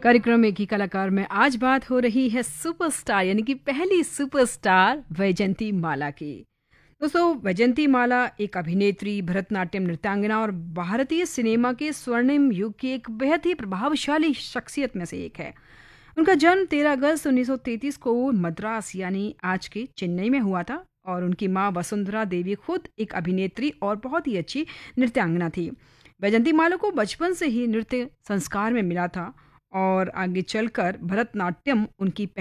कार्यक्रम एक ही कलाकार में आज बात हो रही है सुपरस्टार यानी कि पहली सुपरस्टार वैजंती माला की। दोस्तों, वैजंती माला एक अभिनेत्री, भरतनाट्यम नृत्यांगना और भारतीय सिनेमा के स्वर्णिम युग की एक बेहद ही प्रभावशाली शख्सियत में से एक है। उनका जन्म 13 अगस्त 1933 को मद्रास यानी आज के चेन्नई में हुआ था और उनकी मां वसुंधरा देवी खुद एक अभिनेत्री और बहुत ही अच्छी नृत्यांगना थी। वैजंती माला को बचपन से ही नृत्य संस्कार में मिला था और आगे चलकर भरतनाट्यम उनकी